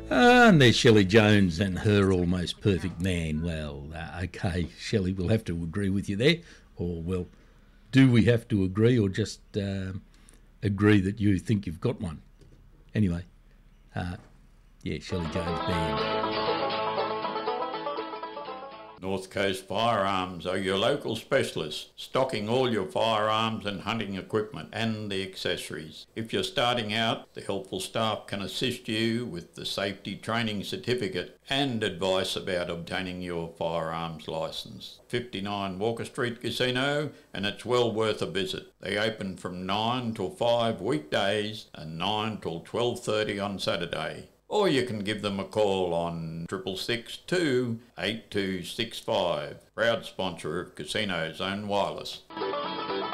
And there's Shelley Jones and her almost perfect man. Well, okay, Shelley, we'll have to agree with you there. Or, well, do we have to agree or just agree that you think you've got one? Anyway, yeah, Shelley Jones Band. North Coast Firearms are your local specialists, stocking all your firearms and hunting equipment and the accessories. If you're starting out, the helpful staff can assist you with the safety training certificate and advice about obtaining your firearms licence. 59 Walker Street Casino, and it's well worth a visit. They open from 9 till 5 weekdays and 9 till 12:30 on Saturday. Or you can give them a call on 662 8265. Proud sponsor of Casino Zone Wireless.